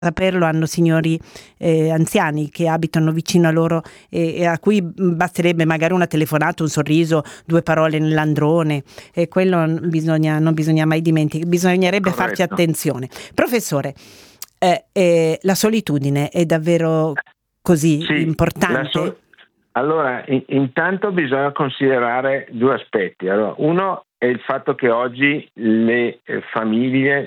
saperlo, hanno signori anziani che abitano vicino a loro e a cui basterebbe magari una telefonata, un sorriso, 2 parole nell'androne, e quello non bisogna mai dimenticare, bisognerebbe farci attenzione. Professore, la solitudine è davvero così importante? Allora, intanto bisogna considerare 2 aspetti. Allora, uno è il fatto che oggi le famiglie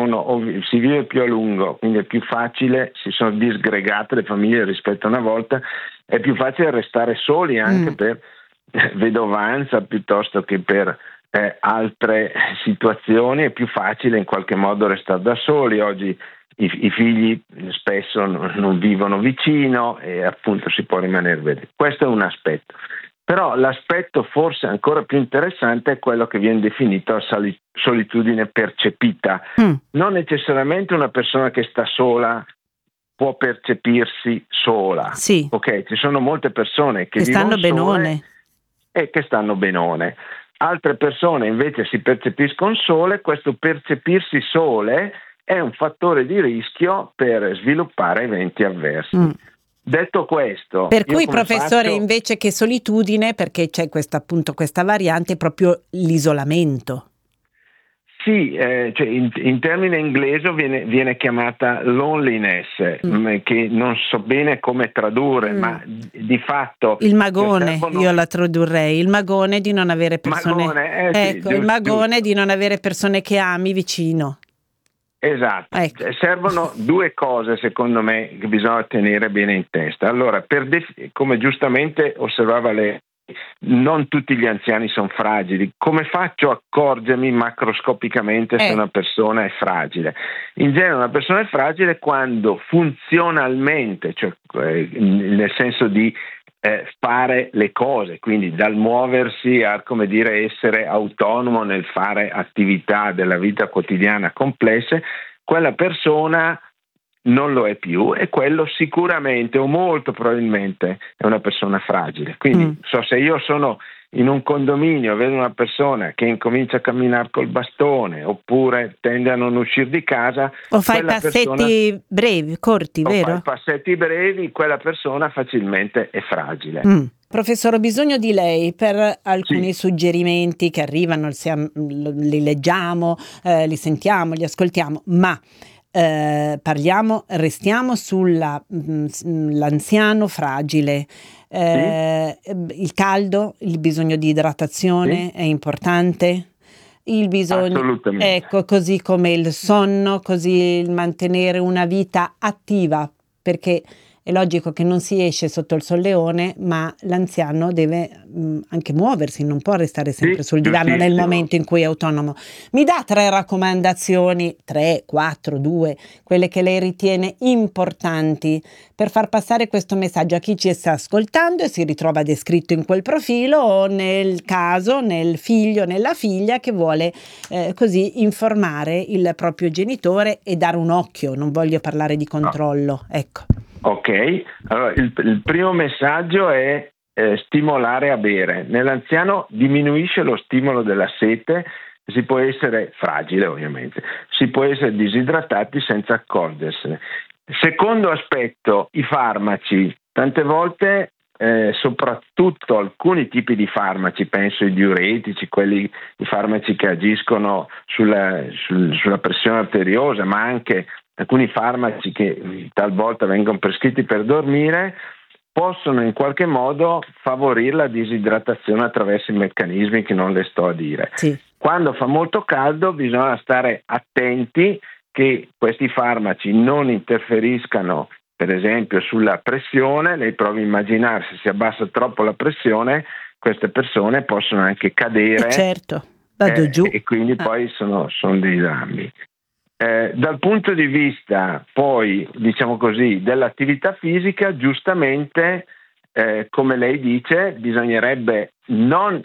si vive più a lungo, quindi è più facile, si sono disgregate le famiglie rispetto a una volta, è più facile restare soli anche per vedovanza piuttosto che per altre situazioni, è più facile in qualche modo restare da soli. Oggi i figli spesso non vivono vicino e appunto si può rimanere vedere. Questo è un aspetto. Però l'aspetto forse ancora più interessante è quello che viene definito la solitudine percepita. Non necessariamente una persona che sta sola può percepirsi sola. Sì. Ok, ci sono molte persone che stanno benone e che stanno benone. Altre persone invece si percepiscono sole. Questo percepirsi sole è un fattore di rischio per sviluppare eventi avversi. Detto questo, per cui professore, invece che solitudine, perché c'è questa variante, proprio l'isolamento. Sì, cioè in termine inglese viene chiamata loneliness, che non so bene come tradurre, ma di fatto il magone, io la tradurrei, il magone di non avere persone, il magone di non avere persone che ami vicino. Esatto, servono 2 cose secondo me che bisogna tenere bene in testa. Allora, come giustamente osservava lei, non tutti gli anziani sono fragili. Come faccio a accorgermi macroscopicamente se una persona è fragile? In genere una persona è fragile quando funzionalmente, cioè nel senso di fare le cose, quindi dal muoversi a, come dire, essere autonomo nel fare attività della vita quotidiana complesse, quella persona non lo è più, e quello sicuramente o molto probabilmente è una persona fragile. Quindi se io sono in un condominio, vedo una persona che incomincia a camminare col bastone oppure tende a non uscire di casa, o fa i passetti brevi, corti, vero? Fa i passetti brevi, quella persona facilmente è fragile. Professore, ho bisogno di lei per alcuni suggerimenti che arrivano, li leggiamo, li sentiamo, li ascoltiamo, ma restiamo sull'anziano fragile. Il caldo, il bisogno di idratazione è importante, il bisogno, così come il sonno, così il mantenere una vita attiva, perché è logico che non si esce sotto il solleone, ma l'anziano deve anche muoversi, non può restare sempre sul divano nel momento in cui è autonomo. Mi dà 3 raccomandazioni, 3, 4, 2, quelle che lei ritiene importanti per far passare questo messaggio a chi ci sta ascoltando e si ritrova descritto in quel profilo, o nel caso, nel figlio, nella figlia che vuole così informare il proprio genitore e dare un occhio, non voglio parlare di controllo, ecco. Ok, allora il primo messaggio è stimolare a bere. Nell'anziano diminuisce lo stimolo della sete, si può essere fragile ovviamente, si può essere disidratati senza accorgersene. Secondo aspetto, i farmaci. Tante volte soprattutto alcuni tipi di farmaci, penso ai diuretici, i farmaci che agiscono sulla pressione arteriosa, ma anche alcuni farmaci che talvolta vengono prescritti per dormire, possono in qualche modo favorire la disidratazione attraverso i meccanismi che non le sto a dire. Quando fa molto caldo bisogna stare attenti che questi farmaci non interferiscano, per esempio, sulla pressione. Lei provi a immaginare, se si abbassa troppo la pressione, queste persone possono anche cadere, vado giù, e quindi poi sono dei danni. Dal punto di vista poi, diciamo così, dell'attività fisica, giustamente, come lei dice, bisognerebbe non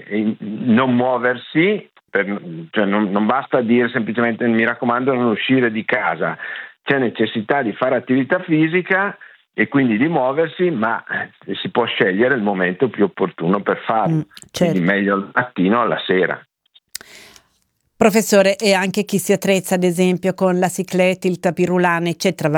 muoversi, cioè non basta dire semplicemente mi raccomando non uscire di casa, c'è necessità di fare attività fisica e quindi di muoversi, ma si può scegliere il momento più opportuno per farlo, quindi meglio al mattino o alla sera. Professore, e anche chi si attrezza ad esempio con la ciclette, il tapis roulant eccetera,